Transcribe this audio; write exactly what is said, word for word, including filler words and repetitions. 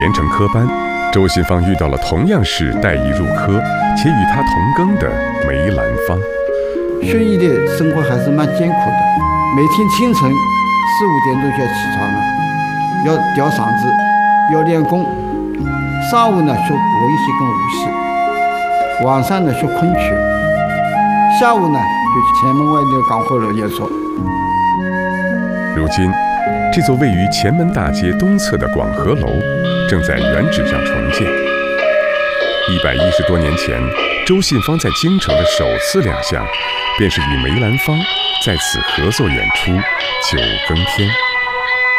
连成科班，周信芳遇到了同样是待艺入科且与他同庚的梅兰芳。 学艺的生活还是蛮艰苦的，每天清晨四五点钟就要起床了，要吊嗓子，要练功。上午呢学文戏跟武戏，晚上呢学昆曲，下午呢就去前门外那个港货楼演说。 如今，这座位于前门大街东侧的广和楼正在原址上重建。一百一十多年前，周信芳在京城的首次亮相，便是与梅兰芳在此合作演出《九更天》。